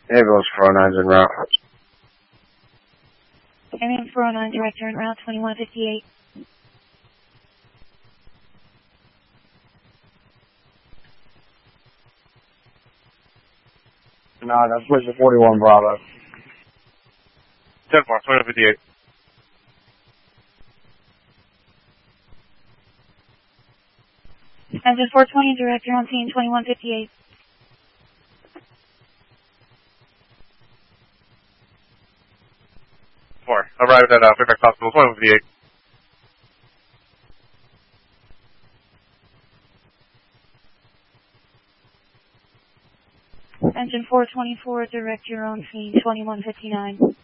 Ambulance 409's en route. Ambulance 409, director en route 2158. No, that's Wizard 41 Bravo. 10-4, 2158. Engine 420, director on scene 2158. 4, arrived at Fairfax Hospital, 2158. Engine 424, director on scene 2159.